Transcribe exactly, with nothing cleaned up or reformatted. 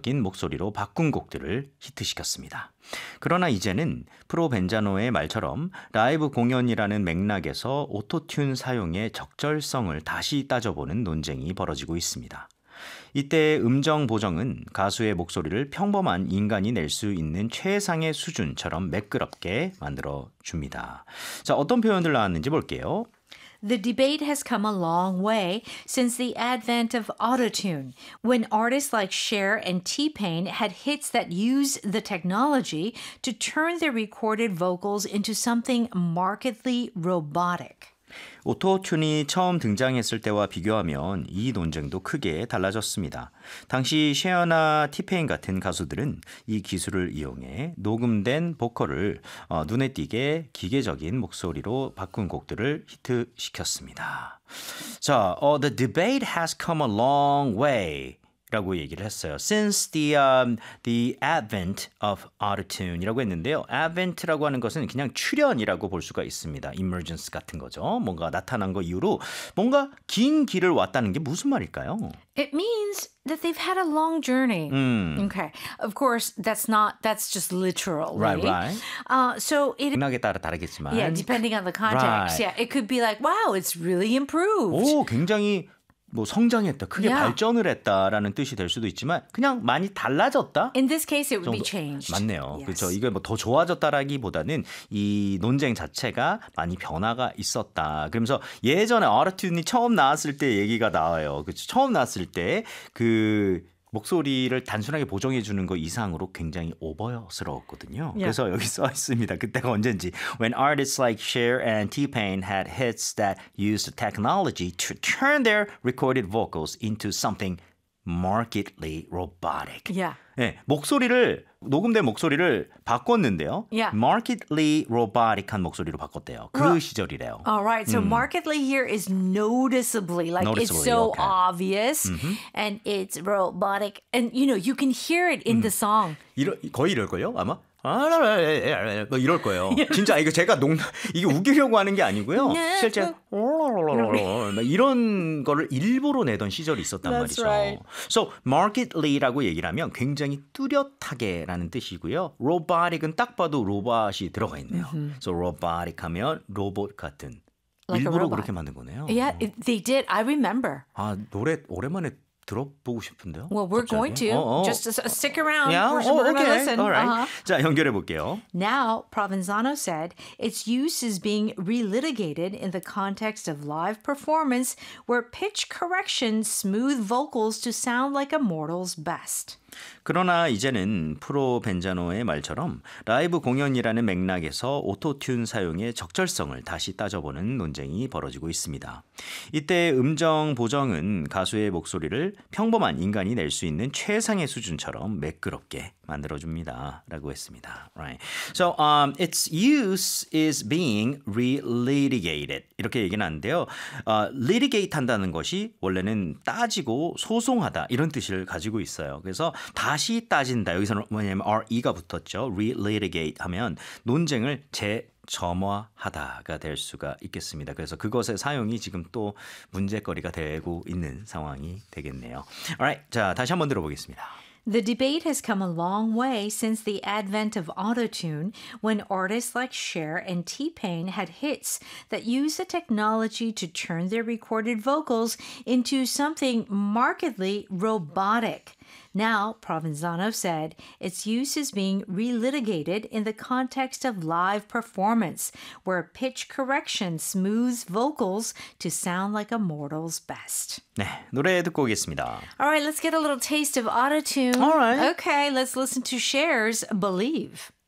기계적인 목소리로 바꾼 곡들을 히트시켰습니다. 그러나 이제는 프로 벤자노의 말처럼 라이브 공연이라는 맥락에서 오토튠 사용의 적절성을 다시 따져보는 논쟁이 벌어지고 있습니다. 이때 음정 보정은 가수의 목소리를 평범한 인간이 낼 수 있는 최상의 수준처럼 매끄럽게 만들어줍니다. 자, 어떤 표현들 나왔는지 볼게요. The debate has come a long way since the advent of autotune, when artists like Cher and T-Pain had hits that used the technology to turn their recorded vocals into something markedly robotic. 오토튠이 처음 등장했을 때와 비교하면 이 논쟁도 크게 달라졌습니다. 당시 셰어나 티페인 같은 가수들은 이 기술을 이용해 녹음된 보컬을 어, 눈에 띄게 기계적인 목소리로 바꾼 곡들을 히트시켰습니다. 자, uh, the debate has come a long way. 라고 얘기를 했어요. Since the um, the advent of autotune이라고 했는데요. advent라고 하는 것은 그냥 출현이라고 볼 수가 있습니다. emergence 같은 거죠. 뭔가 나타난 거 이후로 뭔가 긴 길을 왔다는 게 무슨 말일까요? It means that they've had a long journey. 음. Okay. Of course, that's not, that's just literal. Right, right. Uh, so it, 맥락에 따라 다르겠지만. yeah, depending on the context. Right. Yeah, it could be like, wow, it's really improved. 오, 굉장히 뭐 성장했다, 크게 Yeah. 발전을 했다라는 뜻이 될 수도 있지만 그냥 많이 달라졌다? In this case, it would be 정도. changed. 맞네요. Yes. 그렇죠. 이게 뭐 더 좋아졌다라기보다는 이 논쟁 자체가 많이 변화가 있었다. 그러면서 예전에 어토튠이 처음 나왔을 때 얘기가 나와요. 그렇죠. 처음 나왔을 때 그 목소리를 단순하게 보정해 주는 거 이상으로 굉장히 오버스러웠거든요. Yeah. 그래서 여기 써 있습니다. 그때가 언젠지. When artists like Cher and T-Pain had hits that used the technology to turn their recorded vocals into something markedly robotic. Yeah. 네, 목소리를 녹음된 목소리를 바꿨는데요. Yeah. markedly robotic한 목소리로 바꿨대요. 그 Well, 시절이래요. All right. So markedly here is noticeably, like Noticeably, it's so okay. obvious and it's robotic. And, you know, you can hear it in the song. 이러, 거의 이럴걸요? 아마? 뭐 이럴 거예요. 진짜 이거 제가 농 이게 웃기려고 하는 게 아니고요. 실제 이런 거를 일부러 내던 시절이 있었단 That's 말이죠. right. So markedly라고 얘기를 하면 굉장히 뚜렷하게라는 뜻이고요. robotic은 딱 봐도 로봇이 들어가 있네요. So robotic 하면 로봇 같은. Like a 일부러 robot. 그렇게 만든 거네요. Yeah, it, they did. I remember. 아, 노래 오랜만에 들어보고 싶은데요. Well, we're 갑자기. going to. 어, 어. Just uh, stick around. Yeah? We're, Oh, we're going to okay. listen. All right. Uh-huh. 자, 연결해 볼게요. Now, Provenzano said, its use is being relitigated in the context of live performance where pitch corrections smooth vocals to sound like a mortal's best. 그러나 이제는 프로 벤자노의 말처럼 라이브 공연이라는 맥락에서 오토튠 사용의 적절성을 다시 따져보는 논쟁이 벌어지고 있습니다. 이때 음정 보정은 가수의 목소리를 평범한 인간이 낼 수 있는 최상의 수준처럼 매끄럽게 만들어줍니다. 라고 했습니다. Right. So, um, its use is being relitigated. 이렇게 얘기는 하는데요. Uh, litigate 한다는 것이 원래는 따지고 소송하다 이런 뜻을 가지고 있어요. 그래서 다시 따진다. 여기서는 뭐냐면 re가 붙었죠. relitigate 하면 논쟁을 재점화하다가 될 수가 있겠습니다. 그래서 그것의 사용이 지금 또 문제거리가 되고 있는 상황이 되겠네요. Alright, 자 다시 한번 들어보겠습니다. The debate has come a long way since the advent of autotune, when artists like Cher and T-Pain had hits that used the technology to turn their recorded vocals into something markedly robotic. Now, Provenzano said, its use is being relitigated in the context of live performance, where pitch correction smooths vocals to sound like a mortal's best. 네, 노래 듣고 오겠습니다. All right, let's get a little taste of autotune. All right. Okay, let's listen to Cher's Believe.